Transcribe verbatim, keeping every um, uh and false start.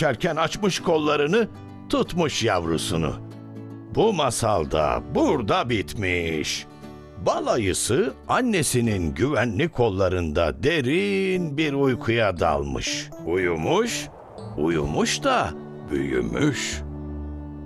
düşerken açmış kollarını, tutmuş yavrusunu. Bu masal da burada bitmiş. Bal ayısı annesinin güvenli kollarında derin bir uykuya dalmış. Uyumuş, uyumuş da büyümüş.